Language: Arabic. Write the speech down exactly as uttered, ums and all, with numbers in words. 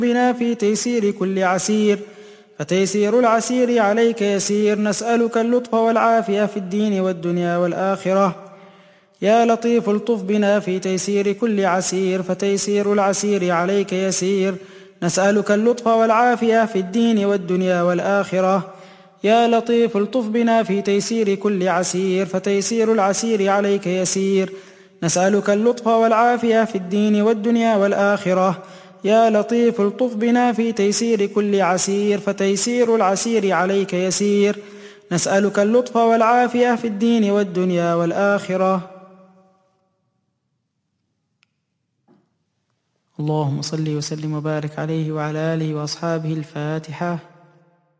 بنا في تيسير كل عسير فتيسير العسير عليك يسير نسألك اللطف والعافية في الدين والدنيا والآخرة يا لطيف الطف بنا في تيسير كل عسير فتيسير العسير عليك يسير نسألك اللطف والعافية في الدين والدنيا والآخرة يا لطيف الطف بنا في تيسير كل عسير فتيسير العسير عليك يسير نسألك اللطف والعافية في الدين والدنيا والآخرة يا لطيف الطف بنا في تيسير كل عسير فتيسير العسير عليك يسير نسألك اللطف والعافية في الدين والدنيا والآخرة. اللهم صل وسلم وبارك عليه وعلى آله وأصحابه. الفاتحة.